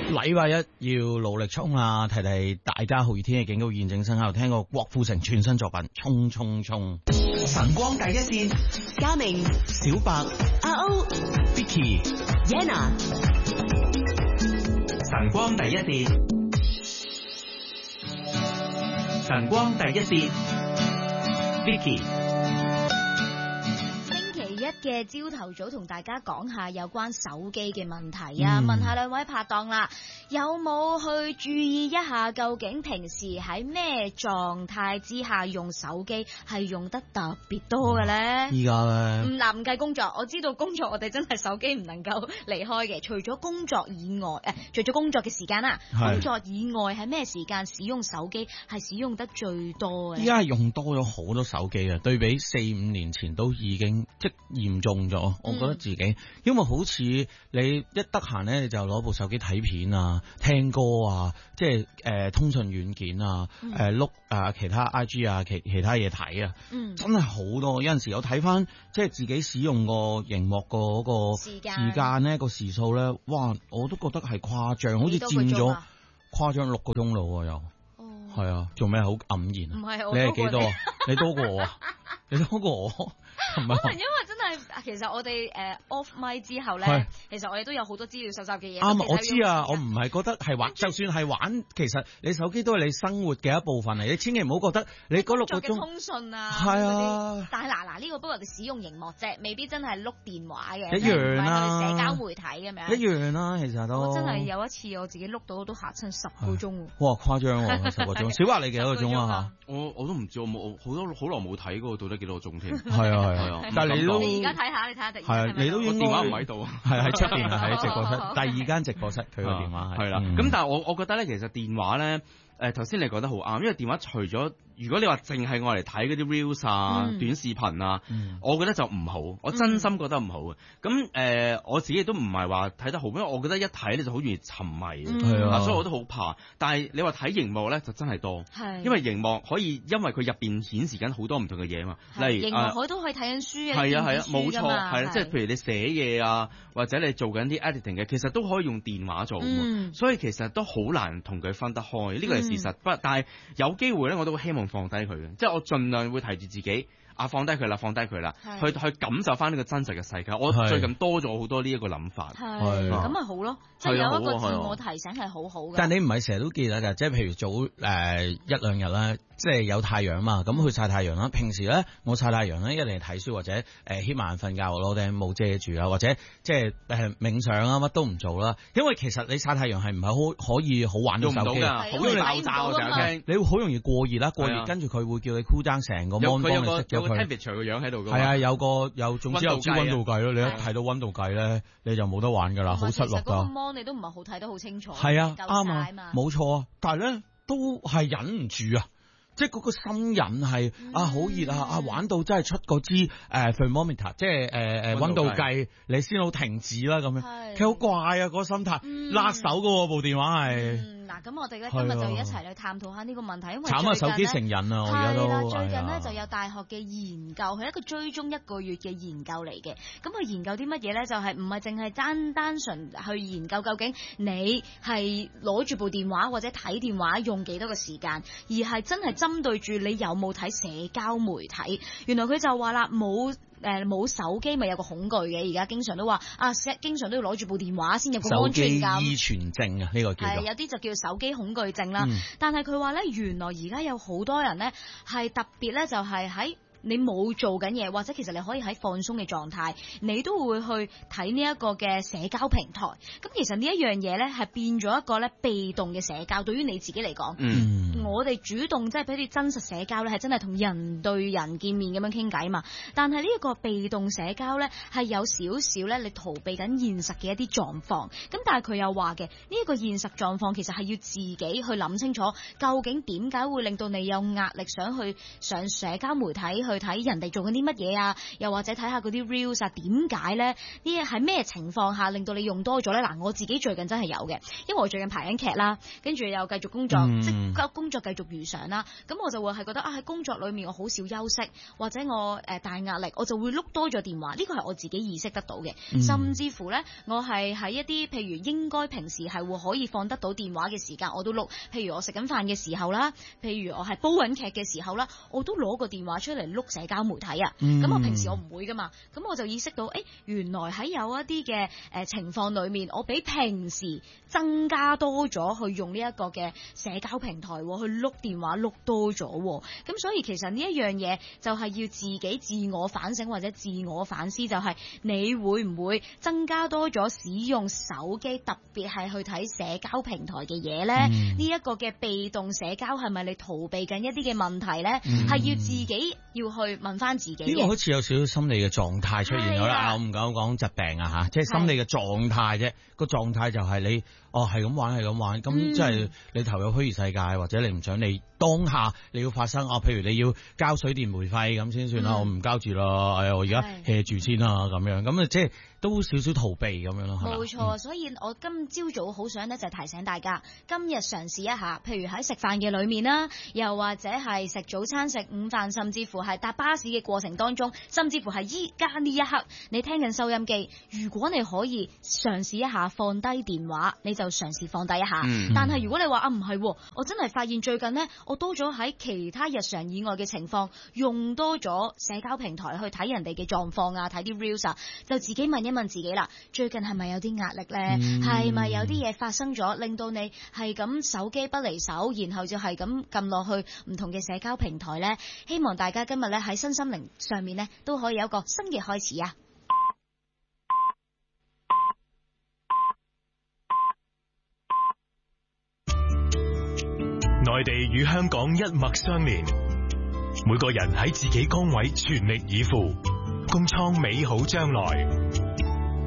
禮拜一要努力衝啊！提提大家酷熱天氣警告現正生效。聽過郭富城全新作品《衝衝衝》。 晨光第一線， 嘉明、 小白、 阿歐、 Vicky、 Yana。 晨光第一線，晨光第一線，Vicky。 嘅朝頭早同大家講下有關手機嘅問題啊，問下兩位拍檔啦，有冇去注意一下究竟平時喺咩狀態之下用手機係用得特別多嘅咧？ 依家咧， 嗱唔計工作，我知道工作我哋真係手機唔能夠離開嘅，除咗工作以外，除咗工作嘅時間啦，工作以外係咩時間使用手機係使用得最多嘅？ 依家係用多咗好多手機啊，對比4-5年前都已經即嚴重咗，我覺得自己，因為好似你一得閒咧，你就攞部手機睇片啊、聽歌啊，即係通訊軟件啊、碌啊其他 IG 啊、其他嘢睇啊，真係好多。有陣時我睇翻即係自己使用個熒幕個嗰個時間咧，個時數咧，哇！我都覺得係誇張，好似佔咗誇張6個鐘咯又。係啊，做咩好黯然？ 唔係， 你係幾多啊？你多過我啊？你多過我？可能因為真係，其實我哋off mic 之後咧，其實我哋都有好多資料搜集嘅嘢。 啱，我知啊，我唔係覺得係玩，就算係玩，其實你手機都係你生活嘅一部分嚟。你千祈唔好覺得你嗰6個鐘通訊啊， 係啊。 但係嗱呢個不過係使用熒幕啫，未必真係碌電話嘅。 一樣啦， 社交媒體咁樣。 一樣啦，其實都。 我真係有一次我自己碌到都嚇親10個鐘。 哇，誇張喎，10個鐘。小華你幾多個鐘啊？ 我都唔知，我冇好耐冇睇過到底幾多個鐘添。 係啊，但係你都而家睇下，你睇下係啊，你都應該電話唔喺度啊， 係喺出邊啊，喺直播室第2間直播室佢個電話係啦。咁但係我覺得咧，其實電話咧。頭先你講得好啱，因為電話除咗如果你話淨係我嚟睇嗰啲 reels 啊、短視頻啊，我覺得就唔好，我真心覺得唔好嘅。咁我自己都唔係話睇得好，因為我覺得一睇咧就好容易沉迷嘅，所以我都好怕。但係你話睇熒幕咧就真係多，因為熒幕可以因為佢入邊顯示緊好多唔同嘅嘢嘛，例如熒幕都可以睇緊書啊， 係啊，冇錯，係啦，即係譬如你寫嘢啊，或者你做緊啲 editing 嘅，其實都可以用電話做，所以其實都好難同佢分得開，呢個係事實。但係有機會咧，我都會希望放低佢嘅，即係我盡量會提住自己放低佢啦，去感受翻呢個真實嘅世界。我最近多咗好多呢一個諗法， 咁咪好咯，即係有一個自我提醒係好好嘅。 但係你唔係成日都記得㗎，即係譬如早1-2日啦，即係有太陽嘛，咁去曬太陽啦。平時咧我曬太陽咧，一定係睇書或者瞌埋眼瞓覺攞頂帽遮住啦，或者即係冥想啊，乜都唔做啦。因為其實你曬太陽係唔係可以好玩到手機啊？ 好容易爆炸我成日聽， 你會好容易過熱啦，過熱跟住佢會叫你 cool down 成個 mon 幫你熄咗佢。 temperature 個樣喺度㗎。 係啊，總之有支溫度計咯。你一睇到溫度計咧，你就冇得玩㗎啦，好失落㗎。 其實嗰個 mon 你都唔係好睇得好清楚。 係啊，啱啊，冇錯啊。但係咧都係忍唔住啊。即係嗰個心癮係好熱啊！玩到真係出嗰支thermometer，即係溫度計，你先好停止啦咁樣。佢好怪啊，嗰個心態，辣手㗎喎部電話係。嗱， 咁我哋咧今日就一齊去探討下呢個問題，因為慘啊，手機成癮啊！我而家都最近咧就有大學嘅研究，係一個追蹤1個月嘅研究嚟嘅。咁佢研究啲乜嘢咧？就係唔係淨係單純去研究究竟你係攞住部電話或者睇電話用幾多個時間，而係真係針對住你有冇睇社交媒體。原來佢就話啦，冇手機咪有個恐懼嘅，而家經常都話經常都要攞住部電話先有個安全感。手機依存症啊，呢個叫做有啲就叫手機恐懼症啦。但係佢話咧，原來而家有好多人咧係特別咧，就係喺你冇做緊嘢，或者其實你可以喺放鬆嘅狀態，你都會去睇呢一個嘅社交平台。咁其實呢一樣嘢咧係變咗一個咧被動嘅社交。對於你自己嚟講，我哋主動即係俾啲真實社交咧，係真係同人對人見面咁樣傾偈嘛。但係呢一個被動社交咧係有少少咧你逃避緊現實嘅一啲狀況。咁但係佢又話嘅呢一個現實狀況其實係要自己去諗清楚，究竟點解會令到你有壓力想去上社交媒體去睇人哋做緊啲乜嘢啊？又或者睇下嗰啲 reels 啊？點解咧？呢係咩情況下令到你用多咗咧？嗱，我自己最近真係有嘅，因為我最近排緊劇啦，跟住又繼續工作，即係工作作繼續如常啦。咁我就會係覺得喺工作裏面我好少休息，或者我大壓力，我就會碌多咗電話。呢個係我自己意識得到嘅，甚至乎呢，我係喺一啲譬如應該平時係會可以放得到電話嘅時間，我都碌。譬如我食緊飯嘅時候啦，譬如我係煲緊劇嘅時候啦，我都攞個電話出嚟碌社交媒體啊。咁我平時我唔會噶嘛，咁我就意識到，原來喺有一啲嘅情況裏面，我比平時增加多咗去用呢一個嘅社交平台，去碌電話碌多咗。咁所以其實呢一樣嘢就係要自己自我反省或者自我反思，就係你會唔會增加多咗使用手機，特別係去睇社交平台嘅嘢呢？呢一個嘅被動社交係咪你逃避緊一啲嘅問題呢？係要自己要去問翻自己嘅。 呢個好似有少少心理嘅狀態出現咗啦，我唔敢講疾病啊嚇，即係心理嘅狀態啫。個狀態就係你係咁玩係咁玩，咁即係你投入虛擬世界，或者你唔想你當下你要發生譬如你要交水電煤費咁先算啦，我唔交住啦，我而家 hea 住先啦咁樣，咁即係都少少逃避咁樣咯。 冇錯，所以我今朝早好想咧就提醒大家，今日嘗試一下，譬如喺食飯嘅裏面啦，又或者係食早餐、食午飯，甚至乎係搭巴士嘅過程當中，甚至乎係依家呢一刻你聽緊收音機，如果你可以嘗試一下放低電話，你就嘗試放低一下。但係如果你話唔係，我真係發現最近呢，我多咗喺其他日常以外嘅情況，用多咗社交平台去睇人哋嘅狀況啊，睇啲 reels 啊，就自己問一問自己啦，最近係咪有啲壓力呢？係咪有啲嘢發生咗，令到你係咁手機不離手，然後就係咁撳落去唔同嘅社交平台呢？希望大家今日咧喺身心靈上面呢，都可以有一個新嘅開始啊！ 內地與香港一脈相連，每個人喺自己崗位全力以赴，共創美好將來。